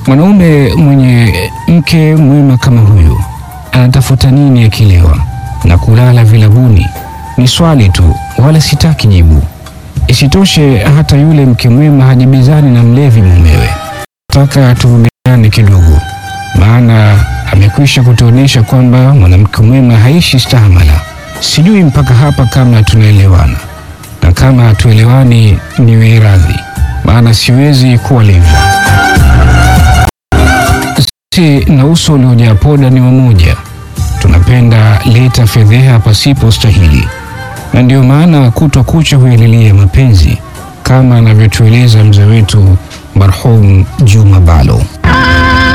Mwanaume mwenye mke mwema kama huyu anatafuta nini akilewa na kulala vilabuni? Ni swali tu, wala sitaki jibu. Isitoshe, hata yule mke mwema hajibizani na mlevi mumewe. Nataka tuvumiliane kidogo, maana amekwisha kutuonesha kwamba mwanamke mwema haishi stahamala. Sijui mpaka hapa kama tunaelewana, na kama hatuelewani niwe radhi, maana siwezi kuwa levi. Sisi na uso uliojaa poda ni wamoja. Tunapenda leta fedheha pasipo stahili, na ndio maana kutwa kucha huelilia mapenzi, kama anavyotueleza mzee wetu marhum Juma Balo.